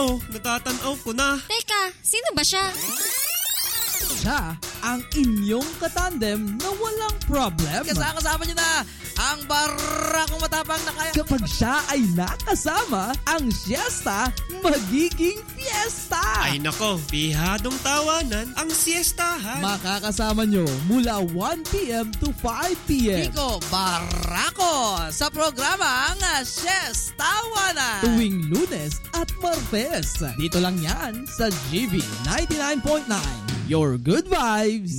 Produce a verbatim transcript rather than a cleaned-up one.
Oh, natatanaw ko na. Teka, sino ba siya? Siya ang inyong katandem na walang problem. Kasama niyo na ang barakong matapang na kaya. Kapag siya ay nakasama, ang siesta magiging fiesta. Ay nako, pihadong tawanan ang siestahan. Makakasama nyo mula one p.m. to five p.m. Kiko Barako sa programang Siestawanan. Tuwing Lunes at Martes. Dito lang yan sa G B ninety-nine point nine. Your good vibes.